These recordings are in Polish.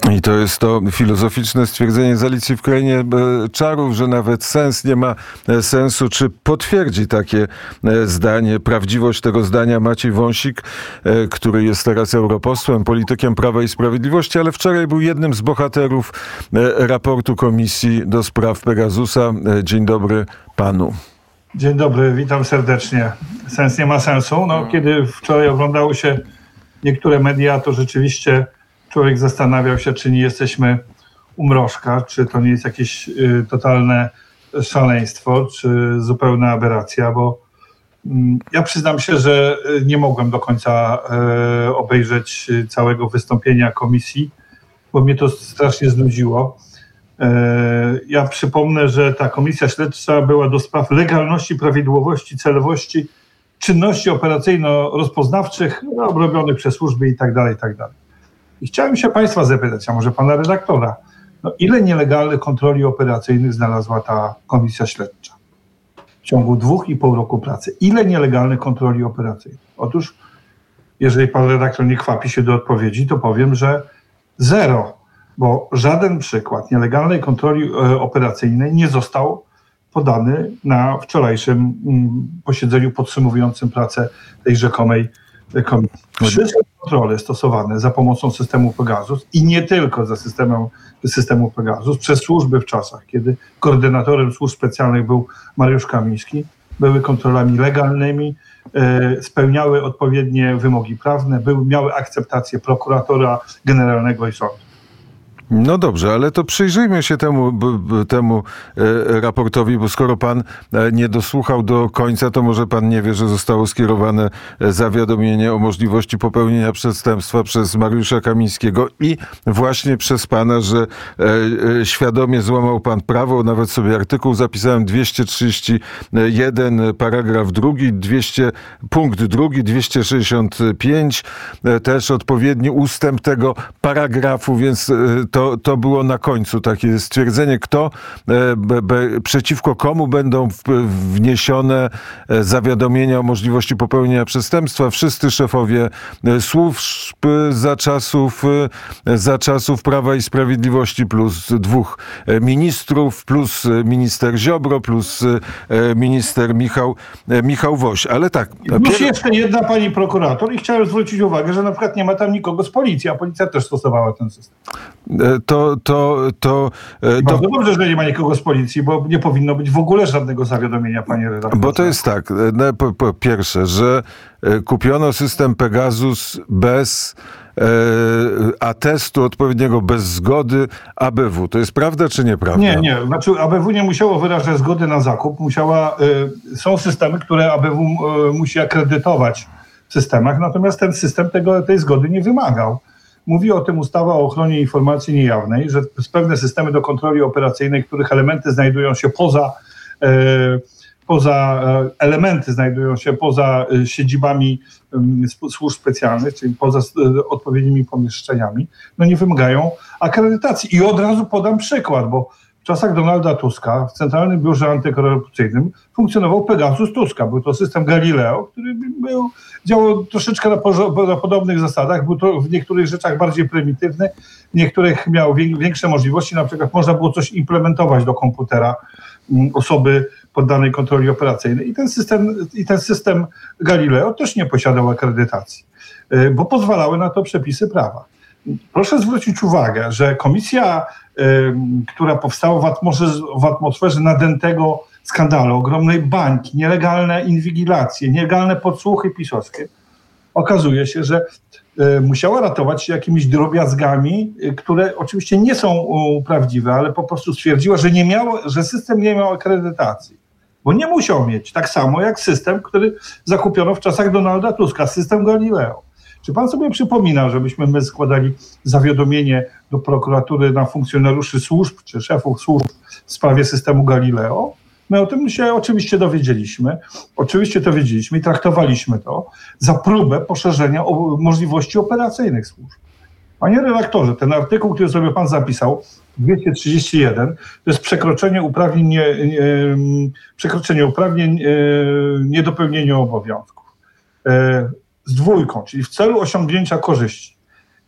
I to jest to filozoficzne stwierdzenie z Alicji w Krainie Czarów, że nawet sens nie ma sensu. Czy potwierdzi takie zdanie, prawdziwość tego zdania Maciej Wąsik, który jest teraz europosłem, politykiem Prawa i Sprawiedliwości, ale wczoraj był jednym z bohaterów raportu Komisji do spraw Pegasusa. Dzień dobry panu. Dzień dobry, witam serdecznie. Sens nie ma sensu. Kiedy wczoraj oglądało się niektóre media, to rzeczywiście człowiek zastanawiał się, czy nie jesteśmy u mrożka, czy to nie jest jakieś totalne szaleństwo, czy zupełna aberracja, bo ja przyznam się, że nie mogłem do końca obejrzeć całego wystąpienia komisji, bo mnie to strasznie znudziło. Ja przypomnę, że ta komisja śledcza była do spraw legalności, prawidłowości, celowości czynności operacyjno-rozpoznawczych robionych przez służby i tak dalej, i tak dalej. I chciałem się państwa zapytać, a może pana redaktora, ile nielegalnych kontroli operacyjnych znalazła ta komisja śledcza w ciągu 2,5 roku pracy? Ile nielegalnych kontroli operacyjnych? Otóż, jeżeli pan redaktor nie kwapi się do odpowiedzi, to powiem, że 0, bo żaden przykład nielegalnej kontroli operacyjnej nie został podany na wczorajszym posiedzeniu podsumowującym pracę tej rzekomej komisji. Wszystkie kontrole stosowane za pomocą systemu Pegasus i nie tylko za systemu Pegasus przez służby w czasach, kiedy koordynatorem służb specjalnych był Mariusz Kamiński, były kontrolami legalnymi, spełniały odpowiednie wymogi prawne, miały akceptację prokuratora generalnego i sądu. No dobrze, ale to przyjrzyjmy się temu raportowi, bo skoro pan nie dosłuchał do końca, to może pan nie wie, że zostało skierowane zawiadomienie o możliwości popełnienia przestępstwa przez Mariusza Kamińskiego i właśnie przez pana, że świadomie złamał pan prawo. Nawet sobie artykuł zapisałem, 231 paragraf 2, punkt 2, 265, też odpowiedni ustęp tego paragrafu, więc to było na końcu takie stwierdzenie, przeciwko komu będą wniesione zawiadomienia o możliwości popełnienia przestępstwa. Wszyscy szefowie służb za czasów Prawa i Sprawiedliwości, plus 2 ministrów, plus minister Ziobro, plus minister Michał Woś. Ale tak. Musi jeszcze jedna pani prokurator i chciałem zwrócić uwagę, że na przykład nie ma tam nikogo z policji, a policja też stosowała ten system. Bardzo dobrze, że nie ma nikogo z policji, bo nie powinno być w ogóle żadnego zawiadomienia, panie redaktorze. Bo to jest tak, po pierwsze, że kupiono system Pegasus bez atestu odpowiedniego, bez zgody ABW. To jest prawda czy nieprawda? Nie. Znaczy ABW nie musiało wyrażać zgody na zakup. Są systemy, które ABW musi akredytować w systemach, natomiast ten system tej zgody nie wymagał. Mówi o tym ustawa o ochronie informacji niejawnej, że pewne systemy do kontroli operacyjnej, których elementy znajdują się poza siedzibami służb specjalnych, czyli poza odpowiednimi pomieszczeniami, nie wymagają akredytacji. I od razu podam przykład, bo w czasach Donalda Tuska w Centralnym Biurze Antykorupcyjnym funkcjonował Pegasus Tuska. Był to system Galileo, który działał troszeczkę na podobnych zasadach. Był to w niektórych rzeczach bardziej prymitywny, w niektórych miał większe możliwości. Na przykład można było coś implementować do komputera osoby poddanej kontroli operacyjnej. I ten system Galileo też nie posiadał akredytacji, bo pozwalały na to przepisy prawa. Proszę zwrócić uwagę, że komisja, która powstała w atmosferze nadętego skandalu, ogromnej bańki, nielegalne inwigilacje, nielegalne podsłuchy pisowskie, okazuje się, że musiała ratować się jakimiś drobiazgami, które oczywiście nie są prawdziwe, ale po prostu stwierdziła, że system nie miał akredytacji, bo nie musiał mieć, tak samo jak system, który zakupiono w czasach Donalda Tuska, system Galileo. Czy pan sobie przypomina, żebyśmy my składali zawiadomienie do prokuratury na funkcjonariuszy służb czy szefów służb w sprawie systemu Galileo? My o tym się oczywiście dowiedzieliśmy. Oczywiście to wiedzieliśmy i traktowaliśmy to za próbę poszerzenia możliwości operacyjnych służb. Panie redaktorze, ten artykuł, który sobie pan zapisał, 231, to jest przekroczenie uprawnień, niedopełnienie obowiązków. Z 2, czyli w celu osiągnięcia korzyści.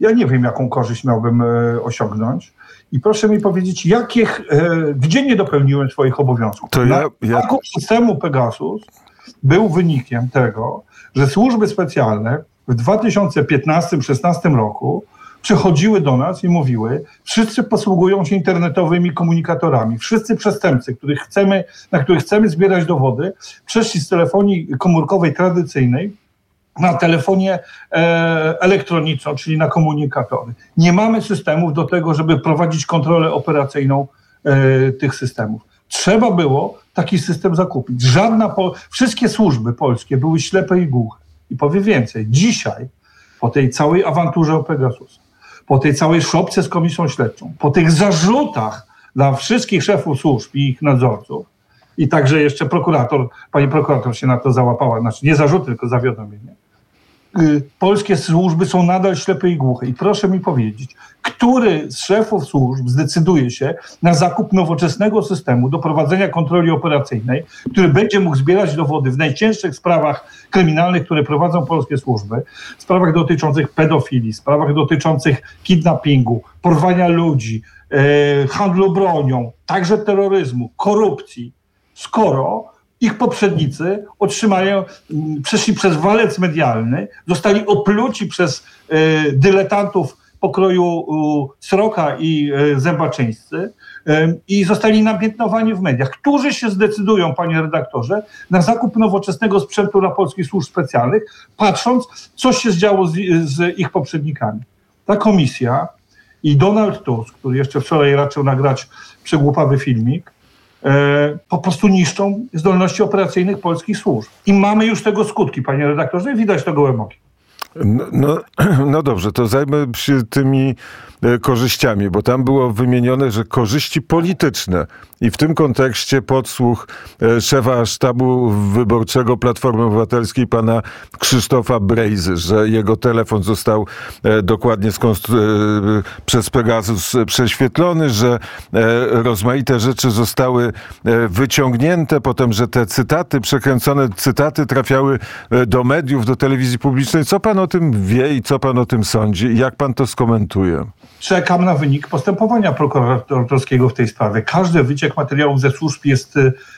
Ja nie wiem, jaką korzyść miałbym osiągnąć. I proszę mi powiedzieć, gdzie nie dopełniłem swoich obowiązków. Zakup systemu Pegasus był wynikiem tego, że służby specjalne w 2015-16 roku przychodziły do nas i mówiły, wszyscy posługują się internetowymi komunikatorami, wszyscy przestępcy, na których chcemy zbierać dowody, przeszli z telefonii komórkowej tradycyjnej na telefonię elektroniczną, czyli na komunikatory. Nie mamy systemów do tego, żeby prowadzić kontrolę operacyjną tych systemów. Trzeba było taki system zakupić. Wszystkie służby polskie były ślepe i głuche. I powiem więcej, dzisiaj po tej całej awanturze o Pegasusa, po tej całej szopce z komisją śledczą, po tych zarzutach dla wszystkich szefów służb i ich nadzorców, i także jeszcze pani prokurator się na to załapała, znaczy nie zarzuty, tylko zawiadomienie. Polskie służby są nadal ślepe i głuche. I proszę mi powiedzieć, który z szefów służb zdecyduje się na zakup nowoczesnego systemu do prowadzenia kontroli operacyjnej, który będzie mógł zbierać dowody w najcięższych sprawach kryminalnych, które prowadzą polskie służby, sprawach dotyczących pedofilii, sprawach dotyczących kidnappingu, porwania ludzi, handlu bronią, także terroryzmu, korupcji, skoro ich poprzednicy przeszli przez walec medialny, zostali opluci przez dyletantów pokroju Sroka i Zębaczyńscy i zostali namiętnowani w mediach. Którzy się zdecydują, panie redaktorze, na zakup nowoczesnego sprzętu dla polskich służb specjalnych, patrząc, co się działo z ich poprzednikami? Ta komisja i Donald Tusk, który jeszcze wczoraj raczył nagrać przegłupawy filmik, po prostu niszczą zdolności operacyjnych polskich służb. I mamy już tego skutki, panie redaktorze, i widać to gołym okiem. No dobrze, to zajmę się tymi korzyściami, bo tam było wymienione, że korzyści polityczne i w tym kontekście podsłuch szefa sztabu wyborczego Platformy Obywatelskiej pana Krzysztofa Brejzy, że jego telefon został dokładnie przez Pegasus prześwietlony, że rozmaite rzeczy zostały wyciągnięte, potem, że te przekręcone cytaty trafiały do mediów, do telewizji publicznej. Co pan o tym wie i co pan o tym sądzi? Jak pan to skomentuje? Czekam na wynik postępowania prokuratorskiego w tej sprawie. Każdy wyciek materiałów ze służb jest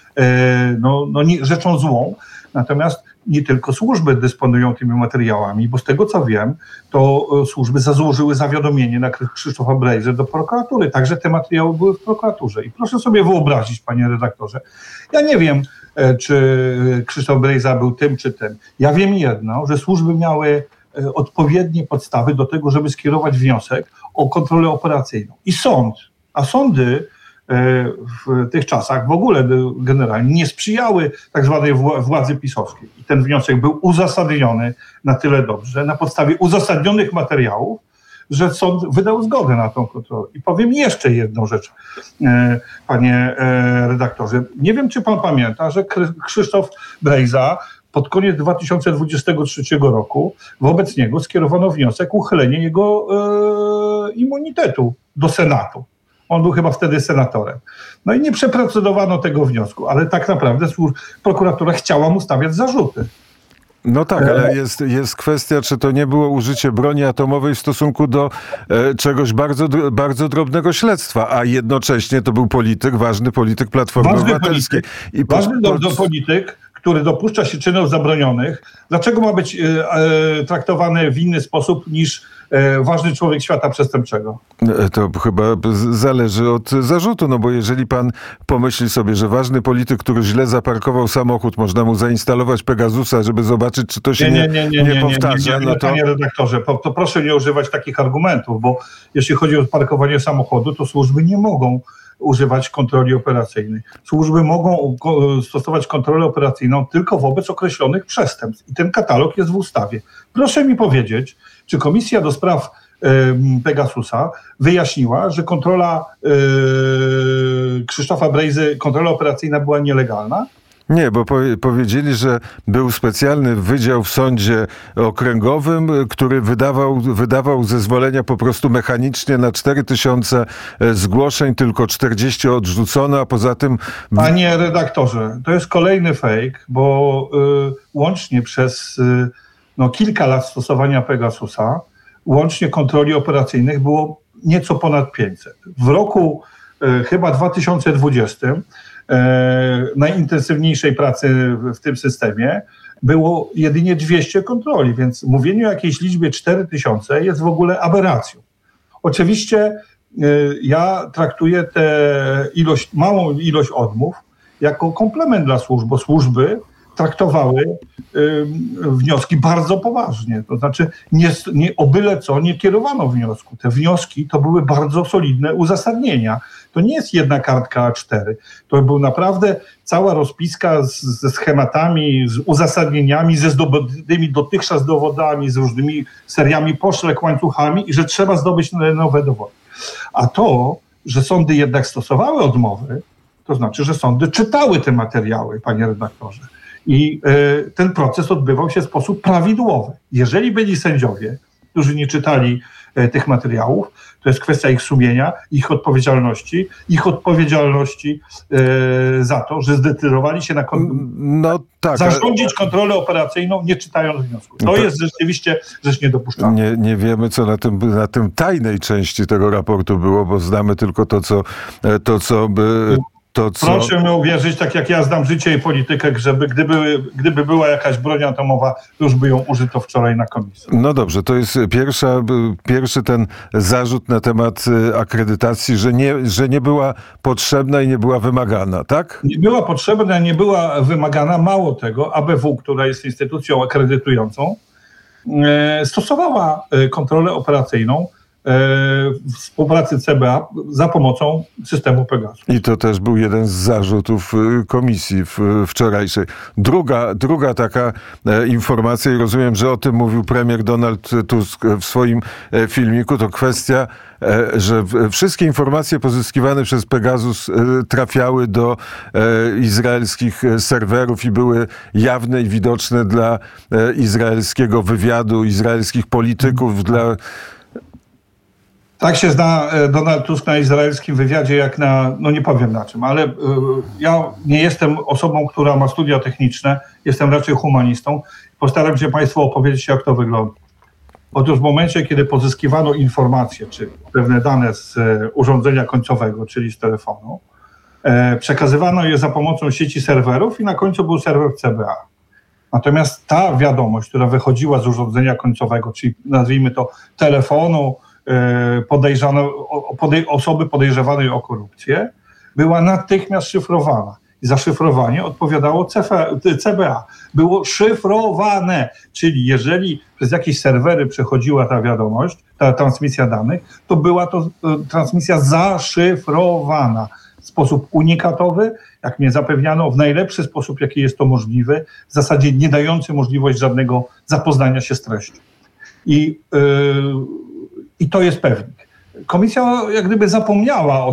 rzeczą złą, natomiast nie tylko służby dysponują tymi materiałami, bo z tego co wiem, to służby złożyły zawiadomienie na Krzysztofa Brejzę do prokuratury. Także te materiały były w prokuraturze. I proszę sobie wyobrazić, panie redaktorze, ja nie wiem, czy Krzysztof Brejza był tym czy tym. Ja wiem jedno, że służby miały odpowiednie podstawy do tego, żeby skierować wniosek o kontrolę operacyjną. I sądy w tych czasach w ogóle generalnie nie sprzyjały tak zwanej władzy pisowskiej. I ten wniosek był uzasadniony na tyle dobrze, na podstawie uzasadnionych materiałów, że sąd wydał zgodę na tą kontrolę. I powiem jeszcze jedną rzecz, panie redaktorze. Nie wiem, czy pan pamięta, że Krzysztof Brejza pod koniec 2023 roku wobec niego skierowano wniosek o uchylenie jego immunitetu do Senatu. On był chyba wtedy senatorem. No i nie przeprocedowano tego wniosku, ale tak naprawdę prokuratura chciała mu stawiać zarzuty. No tak, ale jest kwestia, czy to nie było użycie broni atomowej w stosunku do czegoś bardzo, bardzo drobnego śledztwa, a jednocześnie to był ważny polityk Platformy Obywatelskiej. Ważny polityk, który dopuszcza się czynów zabronionych, dlaczego ma być traktowany w inny sposób niż ważny człowiek świata przestępczego? To chyba zależy od zarzutu, no bo jeżeli pan pomyśli sobie, że ważny polityk, który źle zaparkował samochód, można mu zainstalować Pegasusa, żeby zobaczyć, czy to się nie powtarza. No to... Panie redaktorze, to proszę nie używać takich argumentów, bo jeśli chodzi o parkowanie samochodu, to służby nie mogą używać kontroli operacyjnej. Służby mogą stosować kontrolę operacyjną tylko wobec określonych przestępstw. I ten katalog jest w ustawie. Proszę mi powiedzieć, czy Komisja do Spraw Pegasusa wyjaśniła, że kontrola Krzysztofa Brejzy, kontrola operacyjna była nielegalna? Nie, bo powiedzieli, że był specjalny wydział w sądzie okręgowym, który wydawał zezwolenia po prostu mechanicznie na 4000 zgłoszeń, tylko 40 odrzucono, a poza tym... Panie redaktorze, to jest kolejny fake, bo łącznie przez kilka lat stosowania Pegasusa łącznie kontroli operacyjnych było nieco ponad 500. W roku chyba 2020 najintensywniejszej pracy w tym systemie było jedynie 200 kontroli, więc mówienie o jakiejś liczbie 4000 jest w ogóle aberracją. Oczywiście ja traktuję tę małą ilość odmów jako komplement dla służb, bo służby traktowały wnioski bardzo poważnie. To znaczy o byle co nie kierowano wniosku. Te wnioski to były bardzo solidne uzasadnienia. To nie jest jedna kartka A4. To był naprawdę cała rozpiska ze schematami, z uzasadnieniami, ze zdobytymi dotychczas dowodami, z różnymi seriami poszlek, łańcuchami i że trzeba zdobyć nowe dowody. A to, że sądy jednak stosowały odmowy, to znaczy, że sądy czytały te materiały, panie redaktorze. I ten proces odbywał się w sposób prawidłowy. Jeżeli byli sędziowie, którzy nie czytali tych materiałów, to jest kwestia ich sumienia, ich odpowiedzialności za to, że zdecydowali się na zarządzić kontrolę operacyjną, nie czytając wniosku. To jest rzeczywiście rzecz niedopuszczalna. Nie wiemy, co na tym tajnej części tego raportu było, bo znamy tylko to, co Proszę mi uwierzyć, tak jak ja znam życie i politykę, żeby gdyby była jakaś broń atomowa, to już by ją użyto wczoraj na komisji. No dobrze, to jest pierwszy ten zarzut na temat akredytacji, że nie była potrzebna i nie była wymagana, tak? Nie była potrzebna, nie była wymagana. Mało tego, ABW, która jest instytucją akredytującą, stosowała kontrolę operacyjną w współpracy CBA za pomocą systemu Pegasus. I to też był jeden z zarzutów komisji wczorajszej. Druga taka informacja, i rozumiem, że o tym mówił premier Donald Tusk w swoim filmiku, to kwestia, że wszystkie informacje pozyskiwane przez Pegasus trafiały do izraelskich serwerów i były jawne i widoczne dla izraelskiego wywiadu, izraelskich polityków, Tak się zna Donald Tusk na izraelskim wywiadzie, jak nie powiem na czym, ale ja nie jestem osobą, która ma studia techniczne, jestem raczej humanistą. Postaram się Państwu opowiedzieć, jak to wygląda. Otóż w momencie, kiedy pozyskiwano informacje, czy pewne dane z urządzenia końcowego, czyli z telefonu, przekazywano je za pomocą sieci serwerów i na końcu był serwer CBA. Natomiast ta wiadomość, która wychodziła z urządzenia końcowego, czyli nazwijmy to telefonu, osoby podejrzewanej o korupcję, była natychmiast szyfrowana. I za szyfrowanie odpowiadało CBA. Było szyfrowane, czyli jeżeli przez jakieś serwery przechodziła ta wiadomość, ta transmisja danych, to była to transmisja zaszyfrowana w sposób unikatowy, jak mnie zapewniano, w najlepszy sposób, jaki jest to możliwy, w zasadzie nie dający możliwości żadnego zapoznania się z treścią. I to jest pewnik. Komisja jak gdyby zapomniała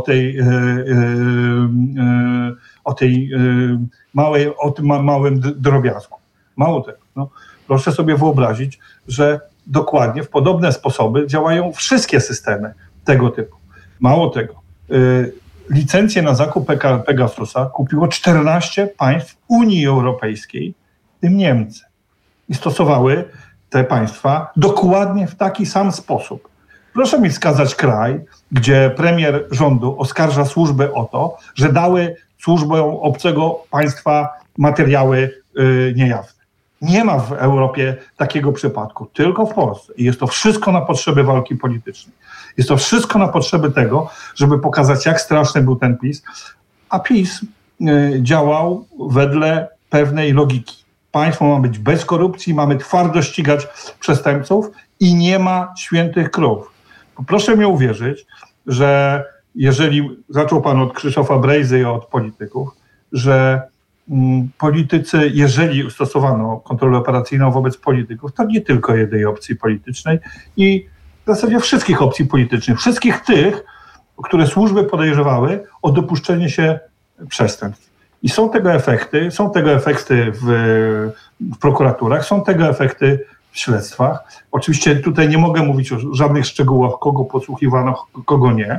o tym małym drobiazgu. Mało tego. Proszę sobie wyobrazić, że dokładnie w podobne sposoby działają wszystkie systemy tego typu. Mało tego. Licencję na zakup Pegasusa kupiło 14 państw Unii Europejskiej, w tym Niemcy. I stosowały te państwa dokładnie w taki sam sposób. Proszę mi wskazać kraj, gdzie premier rządu oskarża służbę o to, że dały służbom obcego państwa materiały niejawne. Nie ma w Europie takiego przypadku, tylko w Polsce. I jest to wszystko na potrzeby walki politycznej. Jest to wszystko na potrzeby tego, żeby pokazać, jak straszny był ten PiS. A PiS działał wedle pewnej logiki. Państwo ma być bez korupcji, mamy twardo ścigać przestępców i nie ma świętych krów. Proszę mi uwierzyć, że jeżeli zaczął pan od Krzysztofa Brejzy i od polityków, że politycy, jeżeli stosowano kontrolę operacyjną wobec polityków, to nie tylko jednej opcji politycznej i w zasadzie wszystkich opcji politycznych, wszystkich tych, które służby podejrzewały o dopuszczenie się przestępstw. I są tego efekty w prokuraturach, są tego efekty w śledztwach. Oczywiście tutaj nie mogę mówić o żadnych szczegółach, kogo podsłuchiwano, kogo nie.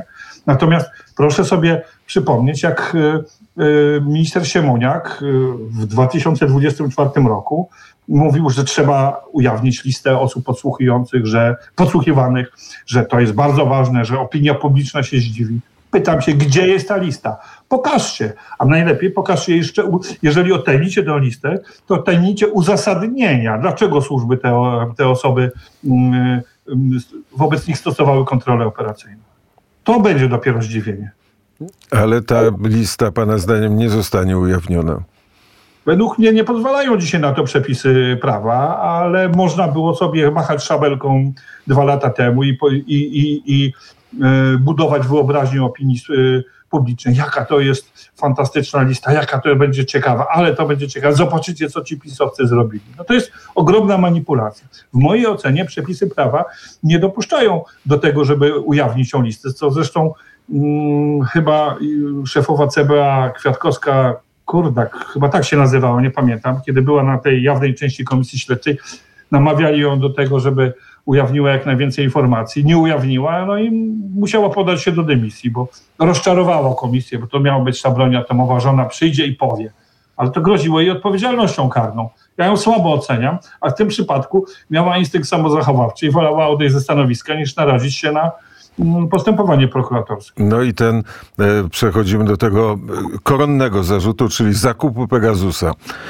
Natomiast proszę sobie przypomnieć, jak minister Siemoniak w 2024 roku mówił, że trzeba ujawnić listę osób podsłuchiwanych, że to jest bardzo ważne, że opinia publiczna się zdziwi. Pytam się, gdzie jest ta lista? Pokażcie. A najlepiej pokażcie jeszcze, jeżeli odtajnicie tę listę, to odtajnijcie uzasadnienia, dlaczego służby te osoby wobec nich stosowały kontrolę operacyjną. To będzie dopiero zdziwienie. Ale ta lista, pana zdaniem, nie zostanie ujawniona. Według mnie nie pozwalają dzisiaj na to przepisy prawa, ale można było sobie machać szabelką 2 lata temu i budować wyobraźnię opinii publicznej. Jaka to jest fantastyczna lista, jaka to będzie ciekawa, ale to będzie ciekawe. Zobaczycie, co ci pisowcy zrobili. No to jest ogromna manipulacja. W mojej ocenie przepisy prawa nie dopuszczają do tego, żeby ujawnić tą listę, co zresztą chyba szefowa CBA Kwiatkowska, Kurdak, chyba tak się nazywała, nie pamiętam, kiedy była na tej jawnej części komisji śledczej, namawiali ją do tego, żeby ujawniła jak najwięcej informacji. Nie ujawniła, no i musiała podać się do dymisji, bo rozczarowała komisję, bo to miała być ta broń atomowa, że ona przyjdzie i powie. Ale to groziło jej odpowiedzialnością karną. Ja ją słabo oceniam, a w tym przypadku miała instynkt samozachowawczy i wolała odejść ze stanowiska, niż narazić się na postępowanie prokuratorskie. No i przechodzimy do tego koronnego zarzutu, czyli zakupu Pegasusa.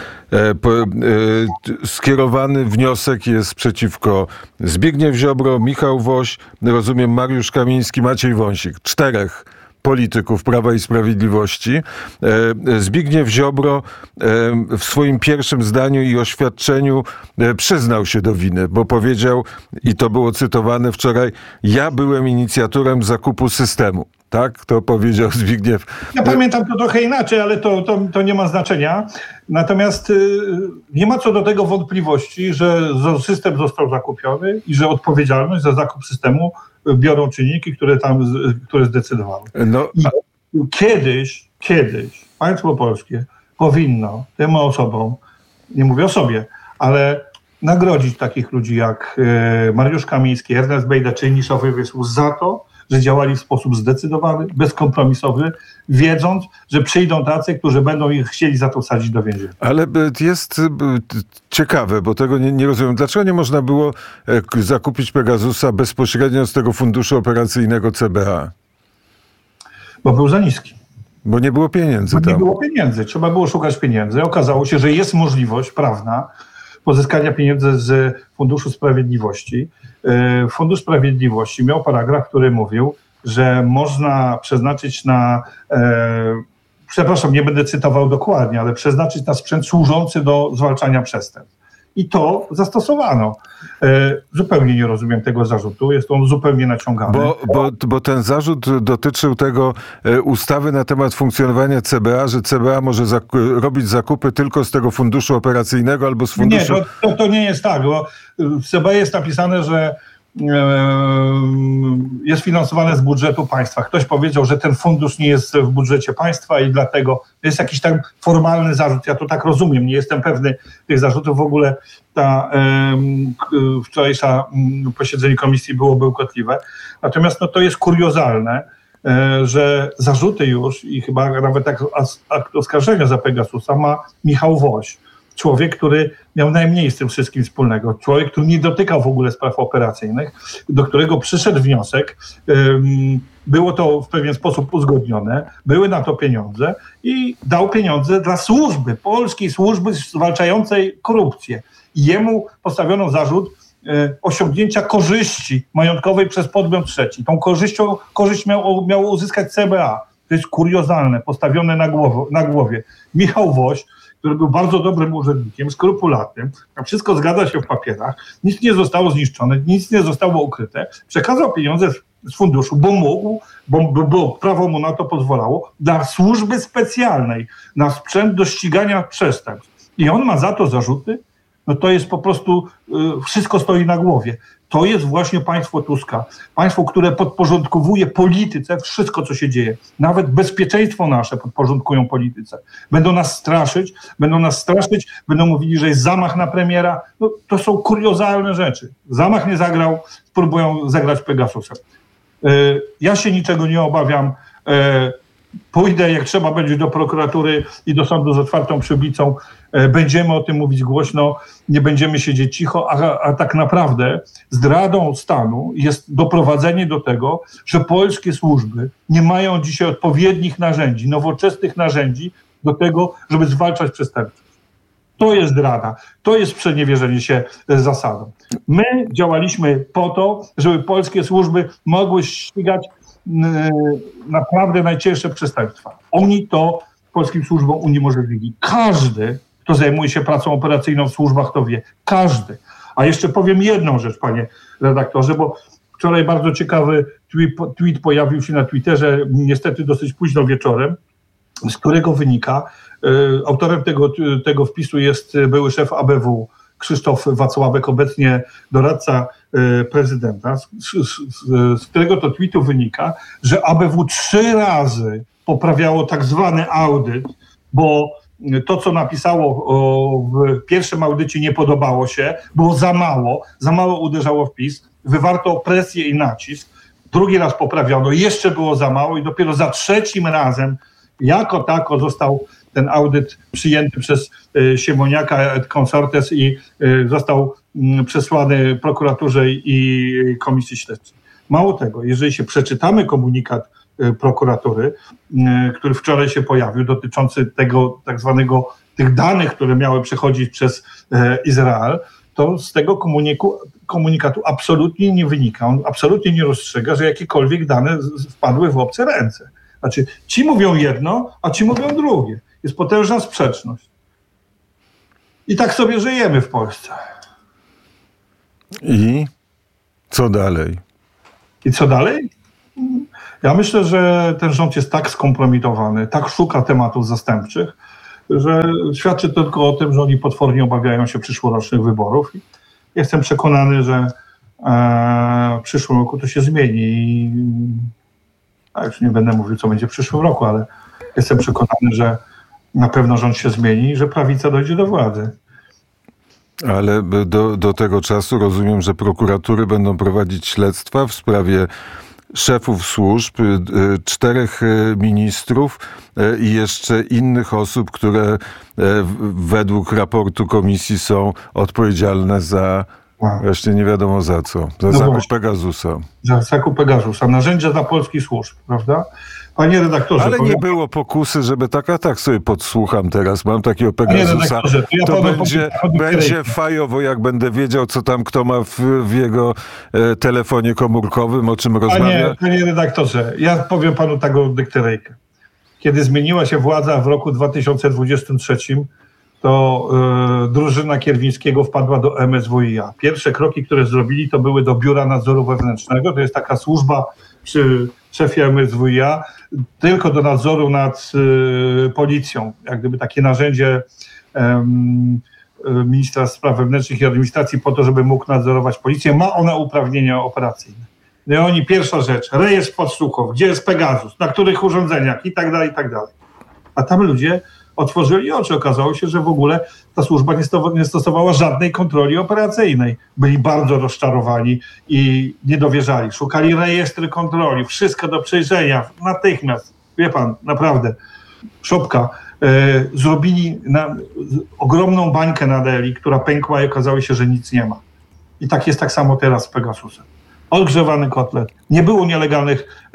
Skierowany wniosek jest przeciwko Zbigniew Ziobro, Michał Woś, rozumiem Mariusz Kamiński, Maciej Wąsik. 4 polityków Prawa i Sprawiedliwości. Zbigniew Ziobro w swoim pierwszym zdaniu i oświadczeniu przyznał się do winy, bo powiedział, i to było cytowane wczoraj, ja byłem inicjatorem zakupu systemu. Tak? To powiedział Zbigniew. Ja pamiętam to trochę inaczej, ale to nie ma znaczenia. Natomiast nie ma co do tego wątpliwości, że system został zakupiony i że odpowiedzialność za zakup systemu biorą czynniki, które zdecydowały. Kiedyś państwo polskie powinno tym osobom, nie mówię o sobie, ale nagrodzić takich ludzi jak Mariusz Kamiński, Ernest Bejda czy inni szefowie służb za to, że działali w sposób zdecydowany, bezkompromisowy, wiedząc, że przyjdą tacy, którzy będą ich chcieli za to wsadzić do więzienia. Ale jest ciekawe, bo tego nie rozumiem. Dlaczego nie można było zakupić Pegasusa bezpośrednio z tego funduszu operacyjnego CBA? Bo był za niski. Bo nie było pieniędzy tam. Nie było pieniędzy. Trzeba było szukać pieniędzy. Okazało się, że jest możliwość prawna pozyskania pieniędzy z Funduszu Sprawiedliwości. Fundusz Sprawiedliwości miał paragraf, który mówił, że można przeznaczyć na, nie będę cytował dokładnie, ale przeznaczyć na sprzęt służący do zwalczania przestępstw. I to zastosowano. Zupełnie nie rozumiem tego zarzutu. Jest on zupełnie naciągany. Bo ten zarzut dotyczył tego ustawy na temat funkcjonowania CBA, że CBA może robić zakupy tylko z tego funduszu operacyjnego albo z funduszu... Nie, to nie jest tak, bo w CBA jest napisane, że jest finansowane z budżetu państwa. Ktoś powiedział, że ten fundusz nie jest w budżecie państwa i dlatego jest jakiś tam formalny zarzut. Ja to tak rozumiem, nie jestem pewny tych zarzutów. W ogóle wczorajsze posiedzenie komisji było bełkotliwe. Natomiast to jest kuriozalne, że zarzuty już i chyba nawet akt oskarżenia za Pegasusa ma Michał Woś. Człowiek, który miał najmniej z tym wszystkim wspólnego. Człowiek, który nie dotykał w ogóle spraw operacyjnych, do którego przyszedł wniosek. Było to w pewien sposób uzgodnione. Były na to pieniądze i dał pieniądze dla służby, polskiej służby zwalczającej korupcję. I jemu postawiono zarzut osiągnięcia korzyści majątkowej przez podmiot trzeci. Tą korzyść miało uzyskać CBA. To jest kuriozalne, postawione na głowie. Michał Woś, który był bardzo dobrym urzędnikiem, skrupulatnym, a wszystko zgadza się w papierach, nic nie zostało zniszczone, nic nie zostało ukryte, przekazał pieniądze z funduszu, bo mógł, bo prawo mu na to pozwalało, dla służby specjalnej, na sprzęt do ścigania przestępstw. I on ma za to zarzuty? No to jest po prostu, wszystko stoi na głowie. To jest właśnie państwo Tuska. Państwo, które podporządkowuje polityce wszystko, co się dzieje. Nawet bezpieczeństwo nasze podporządkują polityce. Będą nas straszyć, będą mówili, że jest zamach na premiera. No, to są kuriozalne rzeczy. Zamach nie zagrał, spróbują zagrać Pegasusem. Ja się niczego nie obawiam. Pójdę, jak trzeba będzie, do prokuratury i do sądu z otwartą przybicą. Będziemy o tym mówić głośno, nie będziemy siedzieć cicho, a tak naprawdę zdradą stanu jest doprowadzenie do tego, że polskie służby nie mają dzisiaj odpowiednich narzędzi, nowoczesnych narzędzi do tego, żeby zwalczać przestępców. To jest zdrada, to jest sprzeniewierzenie się zasadą. My działaliśmy po to, żeby polskie służby mogły ścigać naprawdę najcięższe przestępstwa. Oni to polskim służbom uniemożliwili. Każdy, kto zajmuje się pracą operacyjną w służbach, to wie. Każdy. A jeszcze powiem jedną rzecz, panie redaktorze, bo wczoraj bardzo ciekawy tweet pojawił się na Twitterze, niestety dosyć późno wieczorem, z którego wynika, autorem tego wpisu jest były szef ABW, Krzysztof Wacławek, obecnie doradca prezydenta, z którego to tweetu wynika, że ABW 3 razy poprawiało tak zwany audyt, bo to, co napisało w pierwszym audycie, nie podobało się, było za mało uderzało w PiS, wywarto presję i nacisk, drugi raz poprawiono, jeszcze było za mało i dopiero za 3. razem jako tako został ten audyt przyjęty przez Siemoniaka et consortes i został przesłany prokuraturze i komisji śledczej. Mało tego, jeżeli się przeczytamy komunikat prokuratury, który wczoraj się pojawił, dotyczący tego tak zwanego, tych danych, które miały przechodzić przez Izrael, to z tego komunikatu absolutnie nie wynika, on absolutnie nie rozstrzyga, że jakiekolwiek dane wpadły w obce ręce. Znaczy, ci mówią jedno, a ci mówią drugie. Jest potężna sprzeczność. I tak sobie żyjemy w Polsce. I co dalej? I co dalej? Ja myślę, że ten rząd jest tak skompromitowany, tak szuka tematów zastępczych, że świadczy to tylko o tym, że oni potwornie obawiają się przyszłorocznych wyborów. Jestem przekonany, że w przyszłym roku to się zmieni. Ja już nie będę mówił, co będzie w przyszłym roku, ale jestem przekonany, że na pewno rząd się zmieni i że prawica dojdzie do władzy. Ale do tego czasu rozumiem, że prokuratury będą prowadzić śledztwa w sprawie szefów służb, 4 ministrów i jeszcze innych osób, które według raportu komisji są odpowiedzialne za właśnie nie wiadomo za co. Za zakup Pegasusa. Za zakup Pegasusa. Narzędzia dla polskich służb, prawda? Panie redaktorze... Ale nie było pokusy, żeby tak sobie podsłucham teraz, mam takiego Pegasusa. To będzie fajowo, jak będę wiedział, co tam kto ma w jego telefonie komórkowym, o czym rozmawia. Panie redaktorze, ja powiem panu taką dykteryjkę. Kiedy zmieniła się władza w roku 2023, to drużyna Kierwińskiego wpadła do MSWiA. Pierwsze kroki, które zrobili, to były do Biura Nadzoru Wewnętrznego. To jest taka służba przy szefie MSWiA, tylko do nadzoru nad policją. Jak gdyby takie narzędzie ministra spraw wewnętrznych i administracji po to, żeby mógł nadzorować policję. Ma ona uprawnienia operacyjne. No i oni, pierwsza rzecz, rejestr podsłuchów, gdzie jest Pegasus, na których urządzeniach i tak dalej, i tak dalej. A tam ludzie otworzyli oczy. Okazało się, że w ogóle ta służba nie stosowała żadnej kontroli operacyjnej. Byli bardzo rozczarowani i nie dowierzali. Szukali rejestry kontroli, wszystko do przejrzenia, natychmiast. Wie pan, naprawdę, szopka. Zrobili ogromną bańkę na Deli, która pękła i okazało się, że nic nie ma. I tak jest tak samo teraz z Pegasusem. Odgrzewany kotlet. Nie było nielegalnych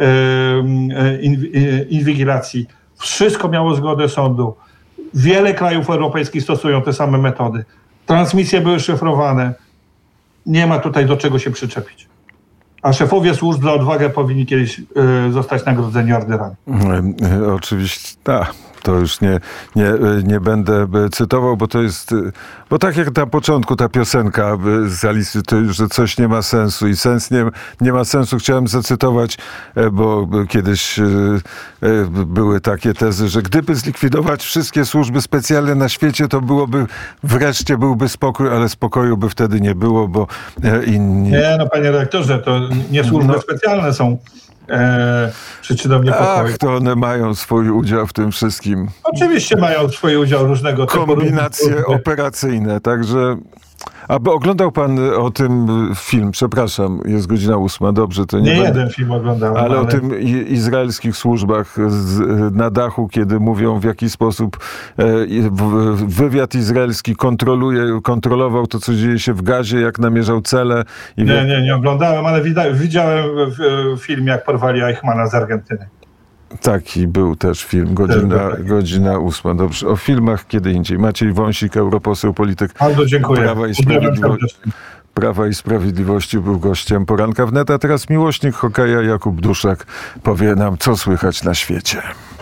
inwigilacji. Wszystko miało zgodę sądu. Wiele krajów europejskich stosują te same metody. Transmisje były szyfrowane. Nie ma tutaj do czego się przyczepić. A szefowie służb za odwagę powinni kiedyś zostać nagrodzeni orderami. Oczywiście, tak. To już nie będę cytował, bo to jest, bo tak jak na początku ta piosenka z Alisy, to już, że coś nie ma sensu i sens nie ma sensu. Chciałem zacytować, bo kiedyś były takie tezy, że gdyby zlikwidować wszystkie służby specjalne na świecie, to wreszcie byłby spokój, ale spokoju by wtedy nie było, bo inni... Nie, no panie redaktorze, to nie służby specjalne są przyczyną niepokoju. Ach, to one mają swój udział w tym wszystkim. Oczywiście mają swój udział różnego typu. Kombinacje operacyjne, także... A oglądał pan o tym film, przepraszam, jest godzina 8, dobrze, to nie jeden film oglądałem. Ale o tym izraelskich służbach na dachu, kiedy mówią, w jaki sposób wywiad izraelski kontrolował to, co dzieje się w Gazie, jak namierzał cele. Nie oglądałem, ale widziałem film, jak porwali Eichmana z Argentyny. Taki był też film, godzina 8. Dobrze, o filmach kiedy indziej. Maciej Wąsik, europoseł, polityk Bardzo dziękuję. Prawa i Sprawiedliwości był gościem Poranka Wnet, a teraz miłośnik hokeja Jakub Duszak powie nam, co słychać na świecie.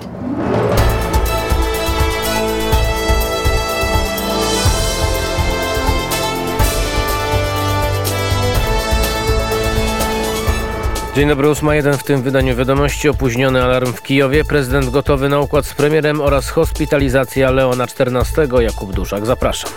Dzień dobry, 8:01 w tym wydaniu wiadomości. Opóźniony alarm w Kijowie. Prezydent gotowy na układ z premierem oraz hospitalizacja Leona XIV. Jakub Duszak, zapraszam.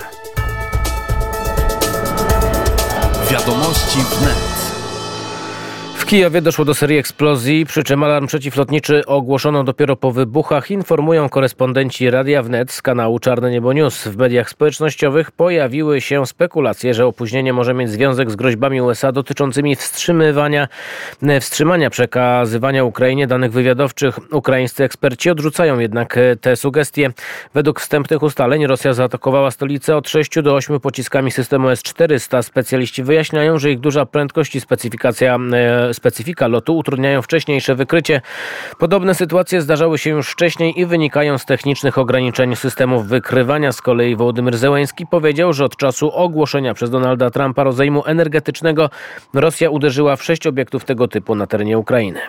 Wiadomości wnet. W Kijowie doszło do serii eksplozji, przy czym alarm przeciwlotniczy ogłoszono dopiero po wybuchach, informują korespondenci Radia Wnet z kanału Czarne Niebo News. W mediach społecznościowych pojawiły się spekulacje, że opóźnienie może mieć związek z groźbami USA dotyczącymi wstrzymania przekazywania Ukrainie danych wywiadowczych. Ukraińscy eksperci odrzucają jednak te sugestie. Według wstępnych ustaleń Rosja zaatakowała stolicę od 6 do 8 pociskami systemu S-400. Specjaliści wyjaśniają, że ich duża prędkość i specyfika lotu utrudniają wcześniejsze wykrycie. Podobne sytuacje zdarzały się już wcześniej i wynikają z technicznych ograniczeń systemów wykrywania. Z kolei Wołodymyr Zełenski powiedział, że od czasu ogłoszenia przez Donalda Trumpa rozejmu energetycznego Rosja uderzyła w 6 obiektów tego typu na terenie Ukrainy.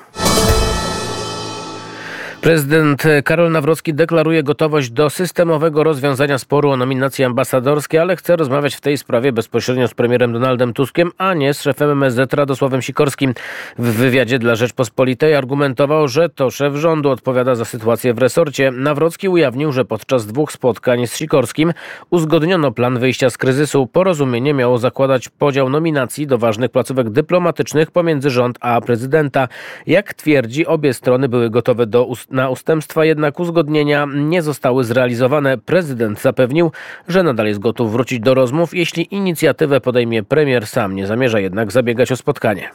Prezydent Karol Nawrocki deklaruje gotowość do systemowego rozwiązania sporu o nominacje ambasadorskie, ale chce rozmawiać w tej sprawie bezpośrednio z premierem Donaldem Tuskiem, a nie z szefem MSZ Radosławem Sikorskim. W wywiadzie dla Rzeczpospolitej argumentował, że to szef rządu odpowiada za sytuację w resorcie. Nawrocki ujawnił, że podczas 2 spotkań z Sikorskim uzgodniono plan wyjścia z kryzysu. Porozumienie miało zakładać podział nominacji do ważnych placówek dyplomatycznych pomiędzy rząd a prezydenta. Jak twierdzi, obie strony były gotowe na ustępstwa, jednak uzgodnienia nie zostały zrealizowane. Prezydent zapewnił, że nadal jest gotów wrócić do rozmów, jeśli inicjatywę podejmie premier. Sam nie zamierza jednak zabiegać o spotkanie.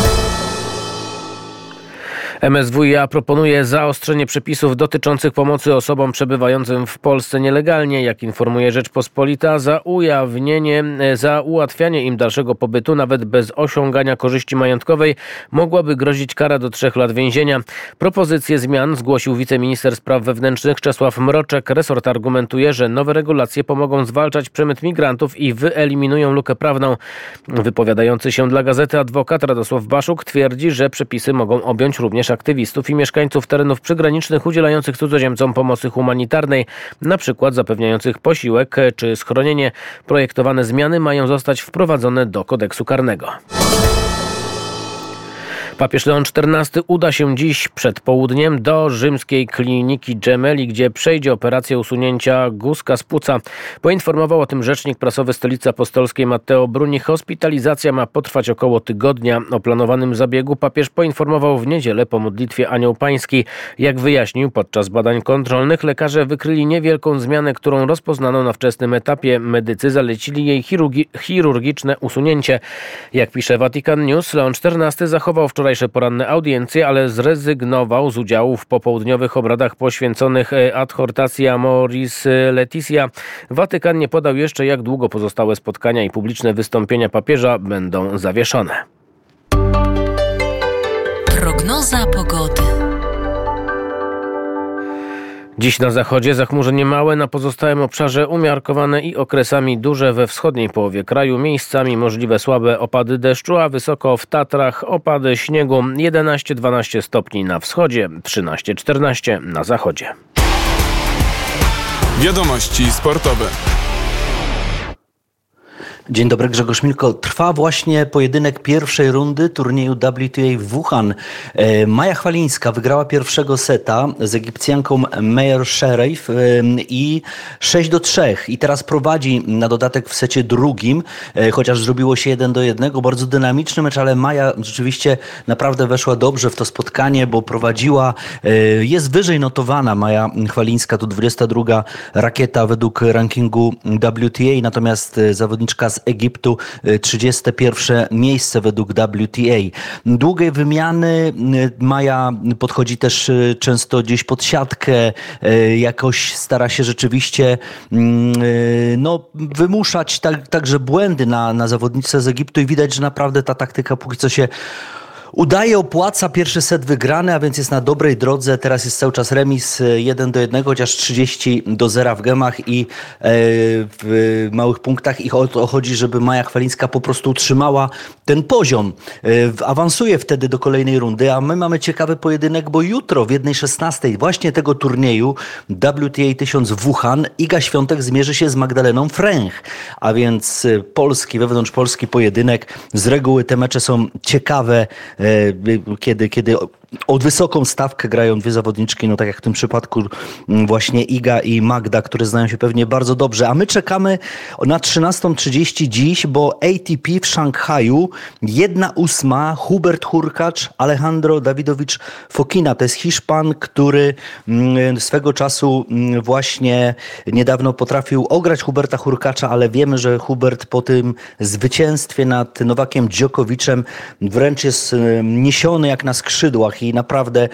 MSWiA proponuje zaostrzenie przepisów dotyczących pomocy osobom przebywającym w Polsce nielegalnie. Jak informuje Rzeczpospolita, za ułatwianie im dalszego pobytu, nawet bez osiągania korzyści majątkowej, mogłaby grozić kara do 3 lat więzienia. Propozycję zmian zgłosił wiceminister spraw wewnętrznych Czesław Mroczek. Resort argumentuje, że nowe regulacje pomogą zwalczać przemyt migrantów i wyeliminują lukę prawną. Wypowiadający się dla gazety adwokat Radosław Baszuk twierdzi, że przepisy mogą objąć również aktywistów i mieszkańców terenów przygranicznych udzielających cudzoziemcom pomocy humanitarnej, na przykład zapewniających posiłek czy schronienie. Projektowane zmiany mają zostać wprowadzone do kodeksu karnego. Papież Leon XIV uda się dziś przed południem do rzymskiej kliniki Gemelli, gdzie przejdzie operację usunięcia guzka z płuca. Poinformował o tym rzecznik prasowy Stolicy Apostolskiej Matteo Bruni. Hospitalizacja ma potrwać około tygodnia. O planowanym zabiegu papież poinformował w niedzielę po modlitwie Anioł Pański. Jak wyjaśnił, podczas badań kontrolnych lekarze wykryli niewielką zmianę, którą rozpoznano na wczesnym etapie. Medycy zalecili jej chirurgiczne usunięcie. Jak pisze Vatican News, Leon XIV zachował wczorajsze poranne audiencje, ale zrezygnował z udziału w popołudniowych obradach poświęconych Adhortacji Amoris Laetitia. Watykan nie podał jeszcze, jak długo pozostałe spotkania i publiczne wystąpienia papieża będą zawieszone. Prognoza pogody. Dziś na zachodzie zachmurzenie małe, na pozostałym obszarze umiarkowane i okresami duże we wschodniej połowie kraju. Miejscami możliwe słabe opady deszczu, a wysoko w Tatrach opady śniegu. 11-12 stopni na wschodzie, 13-14 na zachodzie. Wiadomości sportowe. Dzień dobry, Grzegorz Milko. Trwa właśnie pojedynek pierwszej rundy turnieju WTA w Wuhan. Maja Chwalińska wygrała pierwszego seta z Egipcjanką Meyer Sherif i 6-3. I teraz prowadzi na dodatek w secie drugim, chociaż zrobiło się 1-1. Bardzo dynamiczny mecz, ale Maja rzeczywiście naprawdę weszła dobrze w to spotkanie, bo prowadziła. Jest wyżej notowana Maja Chwalińska, to 22 rakieta według rankingu WTA, natomiast zawodniczka z Egiptu 31 miejsce według WTA. Długiej wymiany Maja podchodzi też często gdzieś pod siatkę, jakoś stara się rzeczywiście wymuszać także błędy na zawodniczce z Egiptu i widać, że naprawdę ta taktyka póki co się udaje, opłaca. Pierwszy set wygrany, a więc jest na dobrej drodze. Teraz jest cały czas remis 1-1, chociaż 30-0 w gemach i w małych punktach. I o to chodzi, żeby Maja Chwalińska po prostu utrzymała ten poziom. Awansuje wtedy do kolejnej rundy, a my mamy ciekawy pojedynek, bo jutro w 1:16 właśnie tego turnieju WTA 1000 w Wuhan Iga Świątek zmierzy się z Magdaleną Fręch. A więc wewnątrzpolski pojedynek. Z reguły te mecze są ciekawe, kiedy o wysoką stawkę grają dwie zawodniczki, tak jak w tym przypadku właśnie Iga i Magda, które znają się pewnie bardzo dobrze. A my czekamy na 13:30 dziś, bo ATP w Szanghaju 1/8 Hubert Hurkacz, Alejandro Davidovich Fokina. To jest Hiszpan, który swego czasu właśnie niedawno potrafił ograć Huberta Hurkacza, ale wiemy, że Hubert po tym zwycięstwie nad Nowakiem Djokoviczem wręcz jest niesiony jak na skrzydłach i naprawdę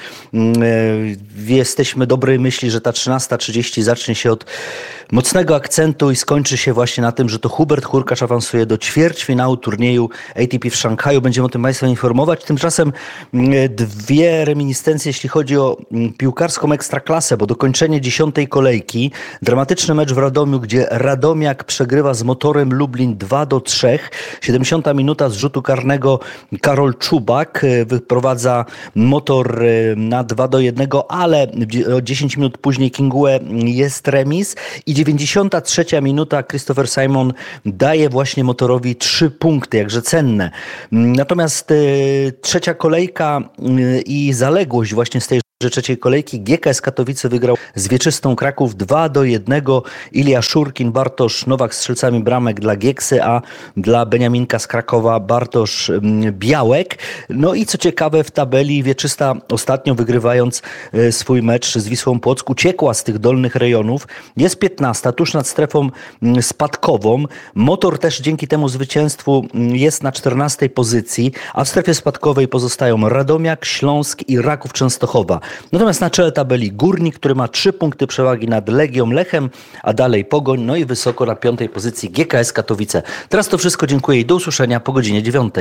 jesteśmy dobrej myśli, że ta 13:30 zacznie się od mocnego akcentu i skończy się właśnie na tym, że to Hubert Hurkacz awansuje do ćwierćfinału turnieju ATP w Szanghaju. Będziemy o tym Państwa informować. Tymczasem dwie reminiscencje, jeśli chodzi o piłkarską ekstraklasę, bo dokończenie 10. kolejki, dramatyczny mecz w Radomiu, gdzie Radomiak przegrywa z Motorem Lublin 2-3. 70 minuta z rzutu karnego Karol Czubak wyprowadza Motor na 2-1, ale 10 minut później Kingue jest remis i 93 minuta Christopher Simon daje właśnie Motorowi 3 punkty, jakże cenne. Natomiast trzecia kolejka i zaległość właśnie z tej trzeciej kolejki GKS Katowice wygrał z Wieczystą Kraków 2-1. Ilia Szurkin, Bartosz Nowak strzelcami bramek dla Gieksy, a dla Beniaminka z Krakowa Bartosz Białek. No i co ciekawe, w tabeli Wieczysta ostatnio wygrywając swój mecz z Wisłą Płock uciekła z tych dolnych rejonów. Jest 15, tuż nad strefą spadkową. Motor też dzięki temu zwycięstwu jest na 14 pozycji, a w strefie spadkowej pozostają Radomiak, Śląsk i Raków Częstochowa. Natomiast na czele tabeli Górnik, który ma 3 punkty przewagi nad Legią Lechem, a dalej Pogoń, no i wysoko na 5 pozycji GKS Katowice. Teraz to wszystko, dziękuję i do usłyszenia po godzinie 9.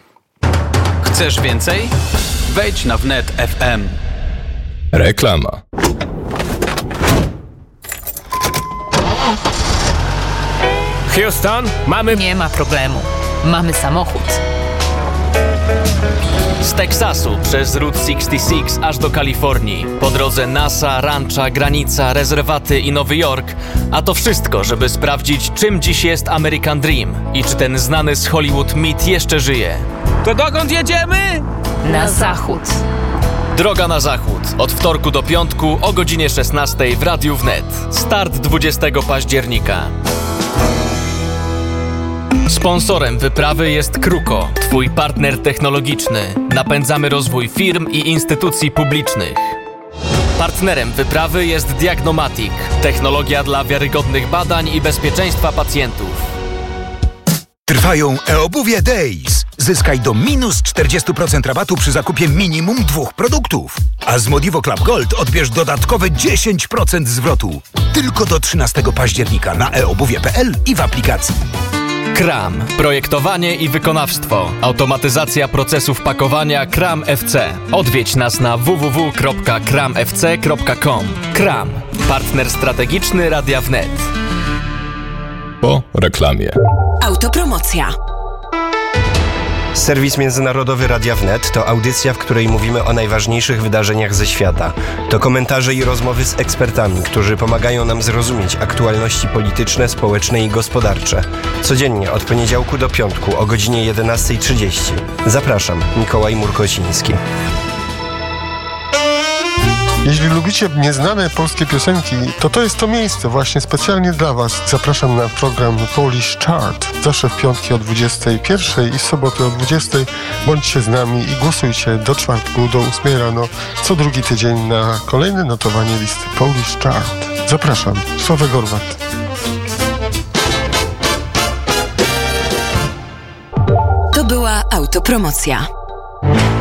Chcesz więcej? Wejdź na wnet FM. Reklama. Houston, mamy... Nie ma problemu. Mamy samochód. Z Teksasu przez Route 66 aż do Kalifornii. Po drodze NASA, rancha, granica, rezerwaty i Nowy Jork. A to wszystko, żeby sprawdzić, czym dziś jest American Dream i czy ten znany z Hollywood mit jeszcze żyje. To dokąd jedziemy? Na zachód. Droga na zachód. Od wtorku do piątku o godzinie 16 w Radiu Wnet. Start 20 października. Sponsorem wyprawy jest Kruko, twój partner technologiczny. Napędzamy rozwój firm i instytucji publicznych. Partnerem wyprawy jest Diagnomatic, technologia dla wiarygodnych badań i bezpieczeństwa pacjentów. Trwają e-obuwie Days. Zyskaj do minus 40% rabatu przy zakupie minimum 2 produktów. A z Modivo Club Gold odbierz dodatkowe 10% zwrotu. Tylko do 13 października na eobuwie.pl i w aplikacji. Kram. Projektowanie i wykonawstwo. Automatyzacja procesów pakowania Kram FC. Odwiedź nas na www.kramfc.com. Kram. Partner strategiczny Radia Wnet. Po reklamie. Autopromocja. Serwis międzynarodowy Radia Wnet to audycja, w której mówimy o najważniejszych wydarzeniach ze świata. To komentarze i rozmowy z ekspertami, którzy pomagają nam zrozumieć aktualności polityczne, społeczne i gospodarcze. Codziennie od poniedziałku do piątku o godzinie 11:30. Zapraszam, Mikołaj Murkociński. Jeśli lubicie nieznane polskie piosenki, to jest to miejsce właśnie specjalnie dla Was. Zapraszam na program Polish Chart. Zawsze w piątki o 21 i w soboty o 20. Bądźcie z nami i głosujcie do czwartku, do 8 rano, co drugi tydzień na kolejne notowanie listy Polish Chart. Zapraszam. Sławek Gorwat. była autopromocja.